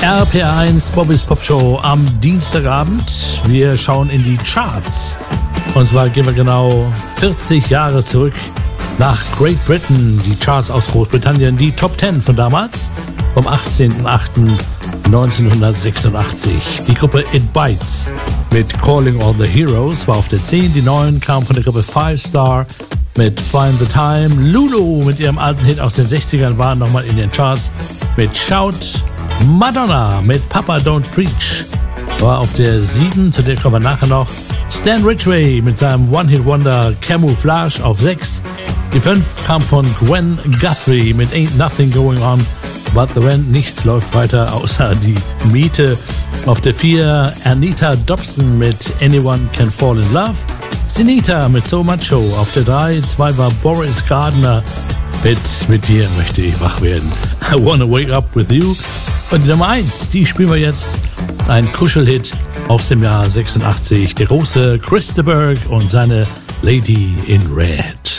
RPR1 Bobbys Pop Show am Dienstagabend. Wir schauen in die Charts. Und zwar gehen wir genau 40 Jahre zurück nach Great Britain. Die Charts aus Großbritannien, die Top 10 von damals, vom 18.08.1986. Die Gruppe It Bites mit Calling All the Heroes war auf der 10. Die 9 kam von der Gruppe Five Star mit Find the Time. Lulu mit ihrem alten Hit aus den 60ern waren nochmal in den Charts mit Shout. Madonna mit Papa Don't Preach war auf der 7, zu der kommen wir nachher noch. Stan Ridgway mit seinem One-Hit-Wonder Camouflage auf 6. Die 5 kam von Gwen Guthrie mit Ain't Nothing Going On But the Rent. Nichts läuft weiter außer die Miete. Auf der 4 Anita Dobson mit Anyone Can Fall in Love. Sinita mit So Much Show auf der 3. 2 war Boris Gardner mit dir möchte ich wach werden. I Wanna Wake Up With You. Und die Nummer 1, die spielen wir jetzt. Ein Kuschelhit aus dem Jahr 86. Der große Chris de Burgh und seine Lady in Red.